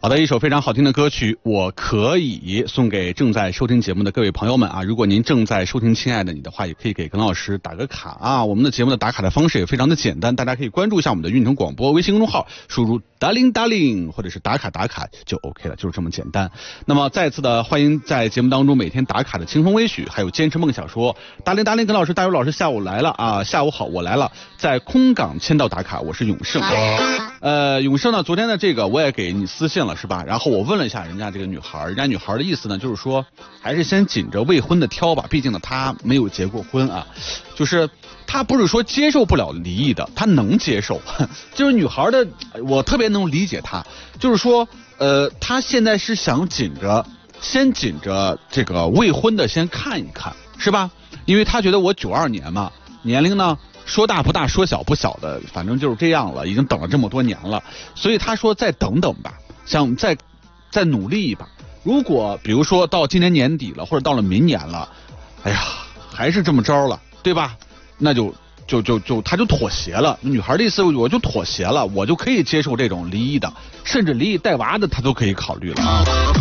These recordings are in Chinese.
好的，一首非常好听的歌曲《我可以》送给正在收听节目的各位朋友们啊！如果您正在收听亲爱的你的话，也可以给耿老师打个卡啊！我们的节目的打卡的方式也非常的简单，大家可以关注一下我们的运城广播微信公众号，输入 darling 或者是打卡就 OK 了，就是这么简单。那么再次的欢迎在节目当中每天打卡的清风微许，还有坚持梦想说达令耿老师、大友老师下午来了啊！下午好，我来了，在空港签到打卡，我是永胜。永胜呢，昨天的这个我也给你私信了是吧？然后我问了一下人家这个女孩，人家女孩的意思呢，就是说还是先紧着未婚的挑吧，毕竟呢她没有结过婚啊，就是她不是说接受不了离异的，她能接受，就是女孩的我特别能理解她，就是说她现在是想先紧着这个未婚的先看一看是吧？因为她觉得我92年嘛，年龄呢说大不大，说小不小的，反正就是这样了，已经等了这么多年了，所以他说再等等吧，想再努力一把。如果比如说到今年年底了，或者到了明年了，哎呀，还是这么着了，对吧？那就他就妥协了。女孩的意思，我就妥协了，我就可以接受这种离异的，甚至离异带娃的，他都可以考虑了啊。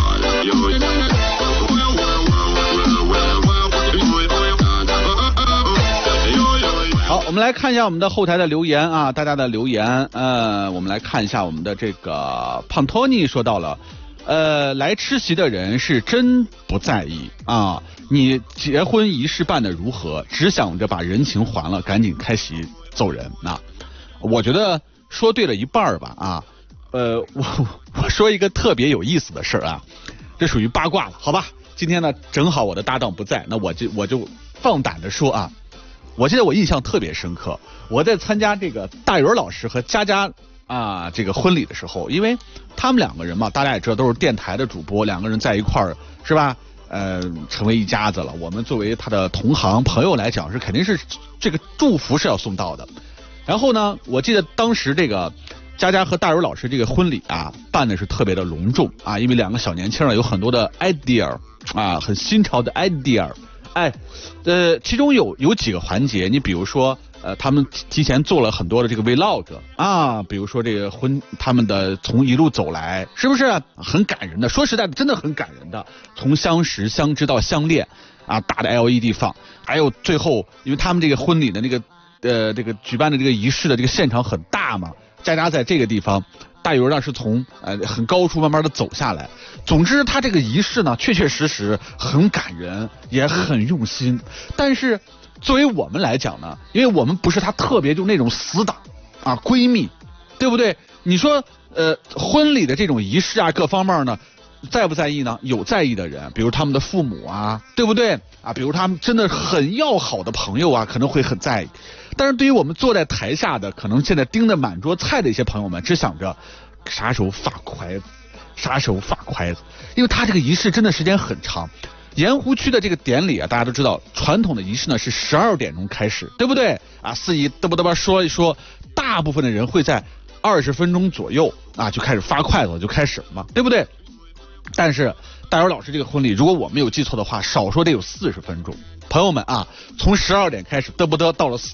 好，我们来看一下我们的后台的留言啊，大家的留言，我们来看一下我们的这个胖托尼说到了，来吃席的人是真不在意啊，你结婚仪式办得如何，只想着把人情还了，赶紧开席走人啊。我觉得说对了一半吧啊，我说一个特别有意思的事啊，这属于八卦了，好吧？今天呢，正好我的搭档不在，那我就放胆的说啊。我记得我印象特别深刻，我在参加这个大元老师和佳佳啊这个婚礼的时候，因为他们两个人嘛，大家也知道都是电台的主播，两个人在一块儿是吧？成为一家子了。我们作为他的同行朋友来讲，是肯定是这个祝福是要送到的。然后呢，我记得当时这个佳佳和大元老师这个婚礼啊，办的是特别的隆重啊，因为两个小年轻有很多的 idea 啊，很新潮的 idea。其中有几个环节，你比如说，他们提前做了很多的这个 vlog 啊，比如说这个他们的从一路走来，是不是很感人的？说实在的，真的很感人的，从相识、相知到相恋啊，大的 LED 放，还有最后，因为他们这个婚礼的那个这个举办的这个仪式的这个现场很大嘛，佳佳在这个地方。大友呢是从很高处慢慢的走下来，总之他这个仪式呢确确实实很感人，也很用心。但是作为我们来讲呢，因为我们不是他特别就那种死党啊闺蜜，对不对？你说婚礼的这种仪式啊各方面呢，在不在意呢？有在意的人，比如他们的父母啊，对不对啊？比如他们真的很要好的朋友啊，可能会很在意。但是对于我们坐在台下的，可能现在盯着满桌菜的一些朋友们，只想着啥时候发筷子，因为他这个仪式真的时间很长。盐湖区的这个典礼啊，大家都知道，传统的仪式呢是12点钟开始，对不对啊？司仪嘚啵说一说，大部分的人会在20分钟左右啊就开始发筷子，就开始了嘛，对不对？但是大友老师这个婚礼，如果我没有记错的话，少说得有40分钟。朋友们啊，从12点开始嘚啵到了